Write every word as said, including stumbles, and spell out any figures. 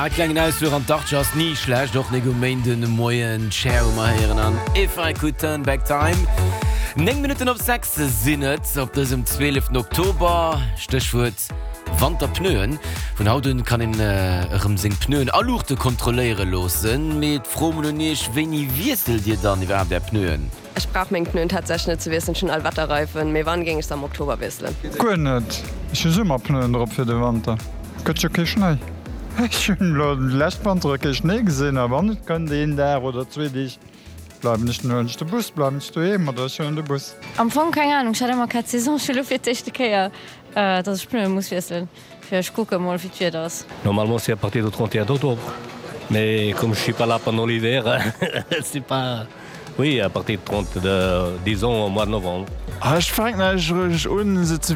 Kleinen Ausflug an Dach ass nie schlecht, doch ne Gemeinden Moien Schaumerheieren an If I could turn back time. Neng Minuten op sechs sinnet op dësem zwölften Oktober Stichwort Wand der Pnøen. Von hautun kann in eurem äh, sing Pnøen alluchte kontrolliere losen mit frohmonisch wenni wiesel dir dann iwwer der Pnøen. Ich brauch mein Pnøen tatsächlich zu wissen schon all Watterreifen. Mir wann ging ich am Oktober wisselen? Gut net. Ich summmer Pnøen drauf für de Wander. Gött ke schnei. Ich Lächtwandrücke Schnee gesinn, aber wann net können den der oder zwe dich. Bleiben nicht nur de Bus bleiben du eben oder schon de Bus. Am Fong keine Ahnung, ich hatte immer keine Saisonschule für die Keier, äh, dass ich Pneu muss wechseln. Für ich gucke mal, wie es das. Normalement, c'est à partir du trente et un octobre. Mais comme je suis pas là pendant l'hiver, c'est pas... Oui, à partir du trente, de, disons, au mois de novembre. Ah, ich fange an, ich, ich, ich